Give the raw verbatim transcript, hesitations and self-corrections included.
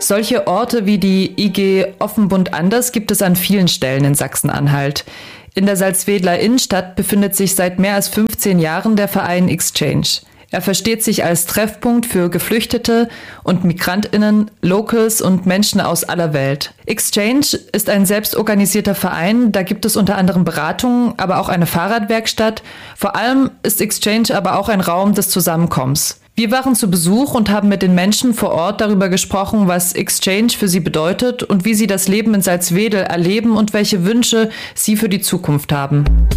Solche Orte wie die I G Offenbund-Anders gibt es an vielen Stellen in Sachsen-Anhalt. In der Salzwedler Innenstadt befindet sich seit mehr als fünfzehn Jahren der Verein Exchange. Er versteht sich als Treffpunkt für Geflüchtete und MigrantInnen, Locals und Menschen aus aller Welt. Exchange ist ein selbstorganisierter Verein, da gibt es unter anderem Beratungen, aber auch eine Fahrradwerkstatt. Vor allem ist Exchange aber auch ein Raum des Zusammenkommens. Wir waren zu Besuch und haben mit den Menschen vor Ort darüber gesprochen, was Exchange für sie bedeutet und wie sie das Leben in Salzwedel erleben und welche Wünsche sie für die Zukunft haben.